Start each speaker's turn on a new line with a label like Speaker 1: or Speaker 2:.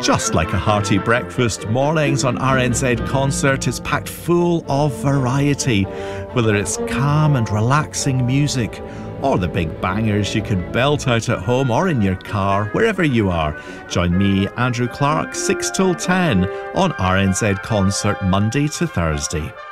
Speaker 1: Just like a hearty breakfast, mornings on RNZ Concert is packed full of variety. Whether it's calm and relaxing music, or the big bangers you can belt out at home or in your car, wherever you are. Join me, Andrew Clark, 6 till 10 on RNZ Concert, Monday to Thursday.